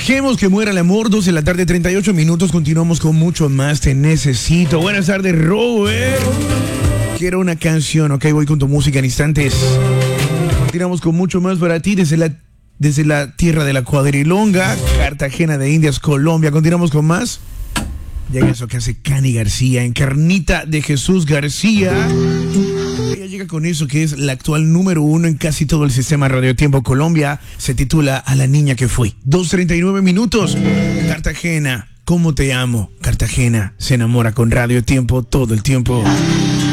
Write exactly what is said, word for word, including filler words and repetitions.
Dejemos que muera el amor. Dos de la tarde, treinta y ocho minutos. Continuamos con mucho más. Te necesito. Buenas tardes, Robert. Quiero una canción. Ok, voy con tu música en instantes. Continuamos con mucho más para ti desde la, desde la tierra de la cuadrilonga, Cartagena de Indias, Colombia. Continuamos con más. Llega eso que hace Cani García, Encarnita de Jesús García. Ella llega con eso que es la actual número uno en casi todo el sistema Radio Tiempo Colombia. Se titula A la niña que fui. dos treinta y nueve minutos. Cartagena, ¿cómo te amo? Cartagena se enamora con Radio Tiempo todo el tiempo.